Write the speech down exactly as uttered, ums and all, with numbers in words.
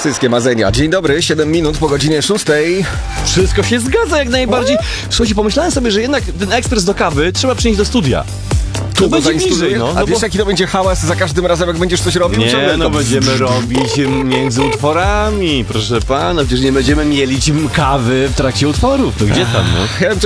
Wszystkie marzenia. Dzień dobry, siedem minut po godzinie szóstej. Wszystko się zgadza jak najbardziej. Słuchajcie, pomyślałem sobie, że jednak ten ekspres do kawy trzeba przynieść do studia. Tu To go będzie bliżej, zainstaluję. no. A no wiesz, bo... jaki to będzie hałas za każdym razem, jak będziesz coś robił? Nie, Ciągle no to- będziemy robić między utworami, proszę pana. Przecież nie będziemy mielić kawy w trakcie utworów. To gdzie tam, no? Ja bym